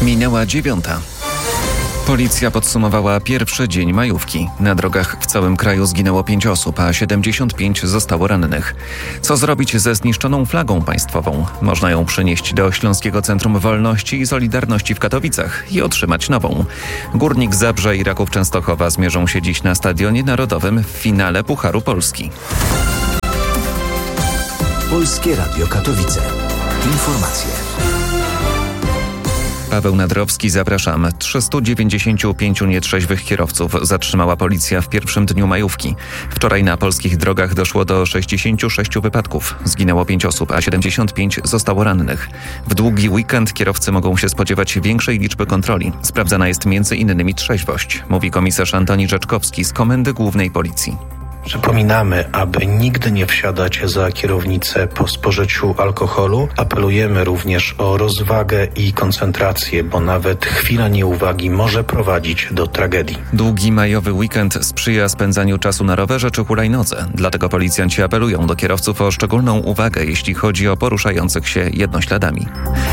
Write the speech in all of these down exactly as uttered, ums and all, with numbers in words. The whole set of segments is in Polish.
Minęła dziewiąta. Policja podsumowała pierwszy dzień majówki. Na drogach w całym kraju zginęło pięć osób, a siedemdziesiąt pięć zostało rannych. Co zrobić ze zniszczoną flagą państwową? Można ją przynieść do Śląskiego Centrum Wolności i Solidarności w Katowicach i otrzymać nową. Górnik Zabrze i Raków Częstochowa zmierzą się dziś na Stadionie Narodowym w finale Pucharu Polski. Polskie Radio Katowice. Informacje. Paweł Nadrowski, zapraszam. trzystu dziewięćdziesięciu pięciu nietrzeźwych kierowców zatrzymała policja w pierwszym dniu majówki. Wczoraj na polskich drogach doszło do sześćdziesięciu sześciu wypadków. Zginęło pięć osób, a siedemdziesiąt pięć zostało rannych. W długi weekend kierowcy mogą się spodziewać większej liczby kontroli. Sprawdzana jest między innymi trzeźwość, mówi komisarz Antoni Rzeczkowski z Komendy Głównej Policji. Przypominamy, aby nigdy nie wsiadać za kierownicę po spożyciu alkoholu. Apelujemy również o rozwagę i koncentrację, bo nawet chwila nieuwagi może prowadzić do tragedii. Długi majowy weekend sprzyja spędzaniu czasu na rowerze czy hulajnodze. Dlatego policjanci apelują do kierowców o szczególną uwagę, jeśli chodzi o poruszających się jednośladami.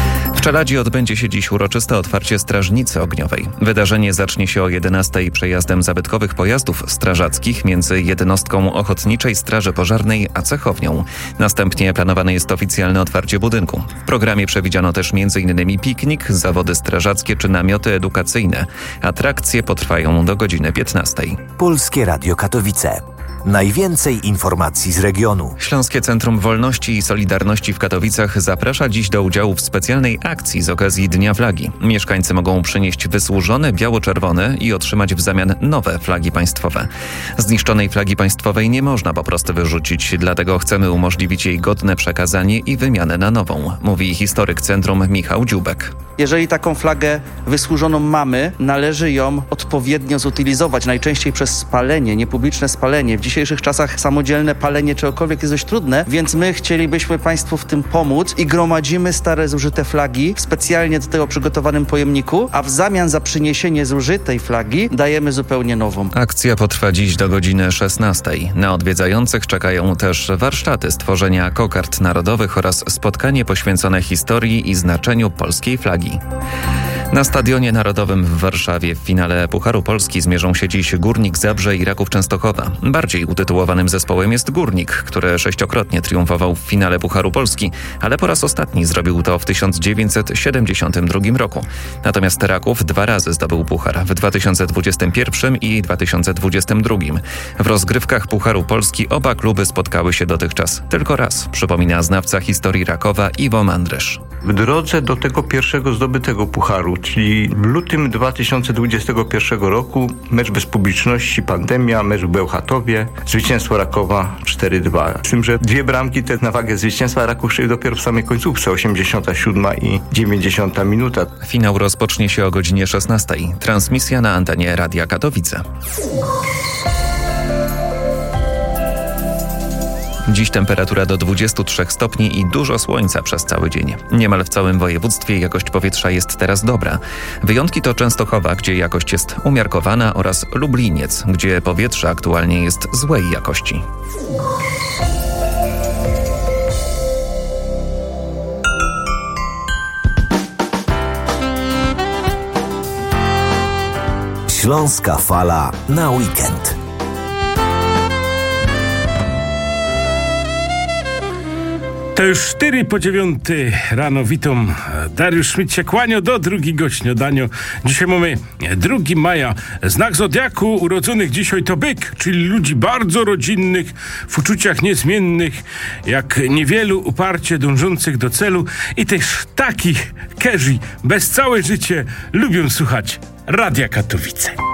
W Czeladzie odbędzie się dziś uroczyste otwarcie Strażnicy Ogniowej. Wydarzenie zacznie się o jedenastej przejazdem zabytkowych pojazdów strażackich między jednostką Ochotniczej Straży Pożarnej a cechownią. Następnie planowane jest oficjalne otwarcie budynku. W programie przewidziano też między innymi piknik, zawody strażackie czy namioty edukacyjne. Atrakcje potrwają do godziny piętnastej. Polskie Radio Katowice. Najwięcej informacji z regionu. Śląskie Centrum Wolności i Solidarności w Katowicach zaprasza dziś do udziału w specjalnej akcji z okazji Dnia Flagi. Mieszkańcy mogą przynieść wysłużone biało-czerwone i otrzymać w zamian nowe flagi państwowe. Zniszczonej flagi państwowej nie można po prostu wyrzucić, dlatego chcemy umożliwić jej godne przekazanie i wymianę na nową, mówi historyk centrum Michał Dziubek. Jeżeli taką flagę wysłużoną mamy, należy ją odpowiednio zutylizować, najczęściej przez spalenie, niepubliczne spalenie. W dzisiejszych czasach samodzielne palenie czegokolwiek jest dość trudne, więc my chcielibyśmy Państwu w tym pomóc i gromadzimy stare zużyte flagi w specjalnie do tego przygotowanym pojemniku, a w zamian za przyniesienie zużytej flagi dajemy zupełnie nową. Akcja potrwa dziś do godziny szesnastej. Na odwiedzających czekają też warsztaty stworzenia kokard narodowych oraz spotkanie poświęcone historii i znaczeniu polskiej flagi. Na Stadionie Narodowym w Warszawie w finale Pucharu Polski zmierzą się dziś Górnik Zabrze i Raków Częstochowa. Bardziej utytułowanym zespołem jest Górnik, który sześciokrotnie triumfował w finale Pucharu Polski, ale po raz ostatni zrobił to w tysiąc dziewięćset siedemdziesiątym drugim roku. Natomiast Raków dwa razy zdobył puchar, w dwa tysiące dwudziestym pierwszym i dwa tysiące dwudziestym drugim. W rozgrywkach Pucharu Polski oba kluby spotkały się dotychczas tylko raz, przypomina znawca historii Rakowa Iwo Mandrysz. W drodze do tego pierwszego zdobytego pucharu, czyli w lutym dwa tysiące dwudziestego pierwszego roku, mecz bez publiczności, pandemia, mecz w Bełchatowie, zwycięstwo Rakowa cztery dwa. Z tym, że dwie bramki te na wagę zwycięstwa Raków szli dopiero w samej końcówce, osiemdziesiąta siódma i dziewięćdziesiąta minuta. Finał rozpocznie się o godzinie szesnastej. Transmisja na antenie Radia Katowice. Dziś temperatura do dwudziestu trzech stopni i dużo słońca przez cały dzień. Niemal w całym województwie jakość powietrza jest teraz dobra. Wyjątki to Częstochowa, gdzie jakość jest umiarkowana, oraz Lubliniec, gdzie powietrze aktualnie jest złej jakości. Śląska fala na weekend. To już cztery po dziewiąty rano. Witam. Dariusz Szmit się kłania do drugiego śniadania. Dzisiaj mamy drugiego maja. Znak zodiaku urodzonych dzisiaj to byk, czyli ludzi bardzo rodzinnych, w uczuciach niezmiennych, jak niewielu uparcie dążących do celu i też takich, którzy bez całe życie lubią słuchać Radia Katowice.